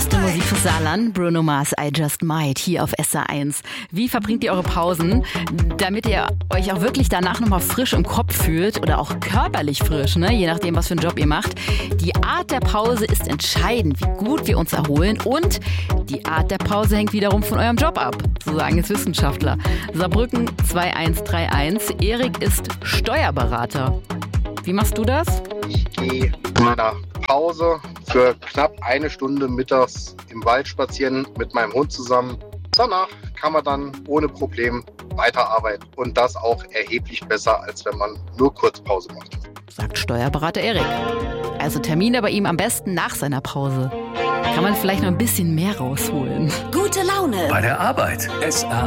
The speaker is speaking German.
Beste Musik fürs Saarland, Bruno Mars, I Just Might, hier auf SR1. Wie verbringt ihr eure Pausen, damit ihr euch auch wirklich danach nochmal frisch im Kopf fühlt oder auch körperlich frisch, ne? Je nachdem, was für einen Job ihr macht. Die Art der Pause ist entscheidend, wie gut wir uns erholen, und die Art der Pause hängt wiederum von eurem Job ab, so sagen es Wissenschaftler. Saarbrücken 2131, Erik ist Steuerberater. Wie machst du das? Ich gehe in meiner Pause für knapp eine Stunde mittags im Wald spazieren mit meinem Hund zusammen. Danach kann man dann ohne Problem weiterarbeiten und das auch erheblich besser, als wenn man nur Kurzpause macht. Sagt Steuerberater Erik. Also Termine bei ihm am besten nach seiner Pause. Kann man vielleicht noch ein bisschen mehr rausholen. Gute Laune bei der Arbeit. SR